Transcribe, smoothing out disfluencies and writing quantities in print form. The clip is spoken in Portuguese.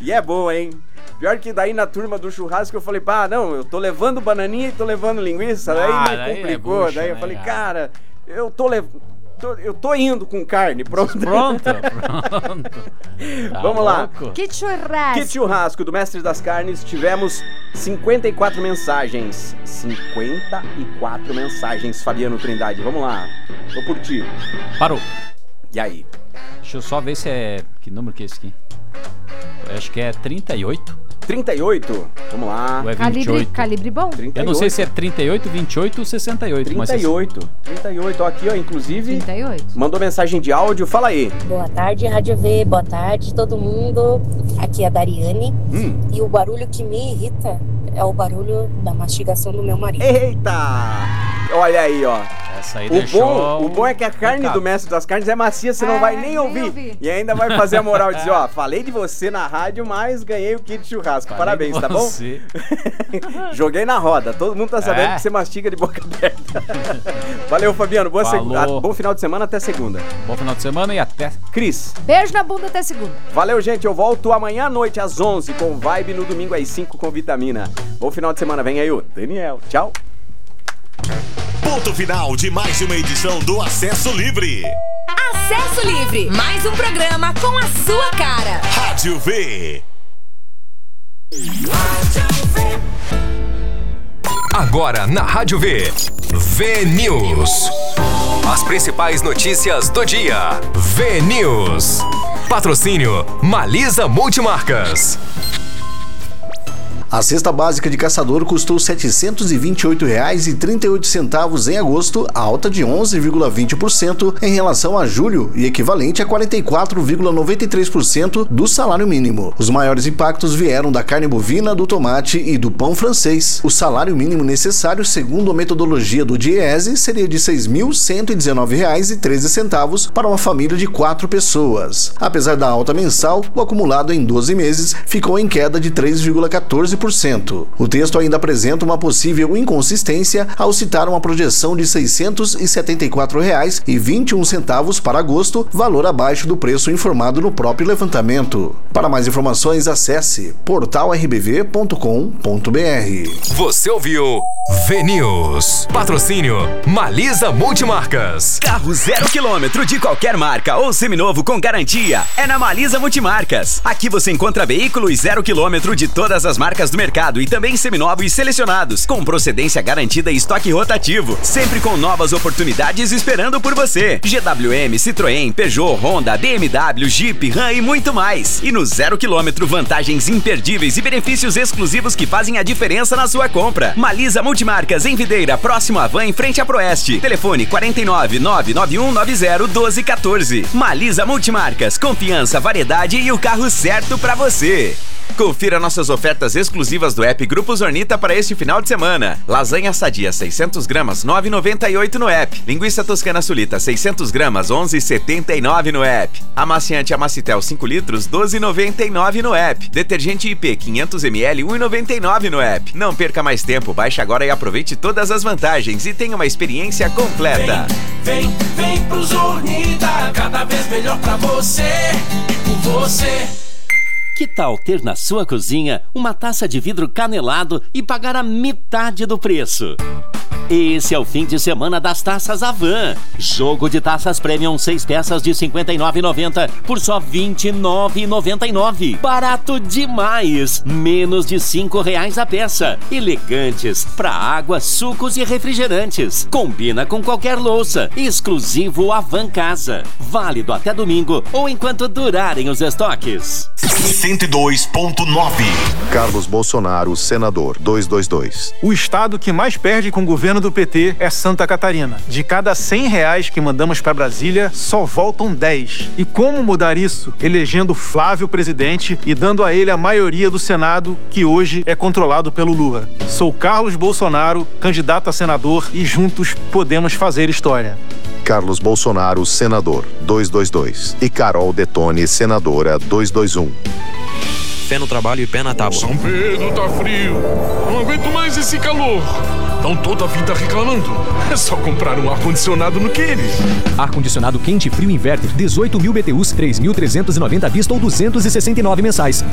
E é bom, hein? Pior que daí na turma do churrasco eu falei, não, eu tô levando bananinha e tô levando linguiça. Daí me complicou. Daí eu falei, cara, eu tô indo com carne, pronto. Pronto. Tá Vamos lá. Kit churrasco. Kit churrasco do Mestre das Carnes. Tivemos 54 mensagens. 54 mensagens, Fabiano Trindade. Vamos lá. Tô por ti. Parou. E aí? Deixa eu só ver se é... Que número que é esse aqui? Eu acho que é 38. 38? Vamos lá. Ou é 28? Calibre bom? 38. Eu não sei se é 38, 28 ou 68. 38. 38. Ó, aqui, ó, inclusive. 38. Mandou mensagem de áudio. Fala aí. Boa tarde, Rádio V. Boa tarde, todo mundo. Aqui é a Dariane. E o barulho que me irrita é o barulho da mastigação do meu marido. Eita! Olha aí, ó. Essa aí O bom é que a carne do Mestre das Carnes é macia, você não vai nem ouvir. E ainda vai fazer a moral de dizer, ó, falei de você na rádio, mas ganhei o kit churrasco. Parabéns, tá bom? Joguei na roda. Todo mundo tá sabendo que você mastiga de boca aberta. Valeu, Fabiano. Bom final de semana, até segunda. Bom final de semana e até... Cris. Beijo na bunda até segunda. Valeu, gente. Eu volto amanhã à noite, às 11, com Vibe, no domingo às 5 com Vitamina. Bom final de semana. Vem aí o Daniel. Tchau. Ponto final de mais uma edição do Acesso Livre. Acesso Livre, mais um programa com a sua cara. Rádio V. Agora na Rádio V. V-News. As principais notícias do dia. V-News. Patrocínio Malisa Multimarcas. A cesta básica de caçador custou R$ 728,38 em agosto, alta de 11,20% em relação a julho e equivalente a 44,93% do salário mínimo. Os maiores impactos vieram da carne bovina, do tomate e do pão francês. O salário mínimo necessário, segundo a metodologia do DIEESE, seria de R$ 6.119,13 para uma família de 4 pessoas. Apesar da alta mensal, o acumulado em 12 meses ficou em queda de 3,14%. O texto ainda apresenta uma possível inconsistência ao citar uma projeção de R$ 674,21 para agosto, valor abaixo do preço informado no próprio levantamento. Para mais informações, acesse portalrbv.com.br. Você ouviu V-News. Patrocínio Malisa Multimarcas. Carro 0 km de qualquer marca ou seminovo com garantia é na Malisa Multimarcas. Aqui você encontra veículos 0 km de todas as marcas do mercado e também seminovos selecionados, com procedência garantida e estoque rotativo, sempre com novas oportunidades esperando por você. GWM, Citroën, Peugeot, Honda, BMW, Jeep, Ram e muito mais. E no 0 km, vantagens imperdíveis e benefícios exclusivos que fazem a diferença na sua compra. Malisa Multimarcas em Videira, próximo à Van, em frente à Proeste. Telefone 49 991 90 1214. Malisa Multimarcas, confiança, variedade e o carro certo pra você. Confira nossas ofertas exclusivas do app Grupo Zornita para este final de semana. Lasanha sadia 600 gramas, 9,98 no app. Linguiça toscana sulita 600 gramas, 11,79 no app. Amaciante Amacitel 5 litros, 12,99 no app. Detergente IP 500 ml, 1,99 no app. Não perca mais tempo, baixe agora e aproveite todas as vantagens e tenha uma experiência completa. Vem pro Zornita, cada vez melhor pra você e por você. Que tal ter na sua cozinha uma taça de vidro canelado e pagar a metade do preço? Esse é o fim de semana das taças Avan. Jogo de taças Premium 6 peças de R$ 59,90 por só R$ 29,99. Barato demais! Menos de R$ 5,00 a peça. Elegantes para água, sucos e refrigerantes. Combina com qualquer louça. Exclusivo Avan Casa. Válido até domingo ou enquanto durarem os estoques. 102.9. Carlos Bolsonaro, senador, 222. O estado que mais perde com o governo do PT é Santa Catarina. De cada R$100 que mandamos para Brasília, só voltam 10. E como mudar isso? Elegendo Flávio presidente e dando a ele a maioria do Senado, que hoje é controlado pelo Lula. Sou Carlos Bolsonaro, candidato a senador, e juntos podemos fazer história. Carlos Bolsonaro, senador, 222. E Carol Detone, senadora, 221. Pé no trabalho e pé na tábua. São Pedro tá frio. Não aguento mais esse calor. Estão toda a vida reclamando. É só comprar um ar-condicionado no Queires. Ar-condicionado quente e frio inverter, 18.000 BTUs, 3.390 à vista ou 269 mensais.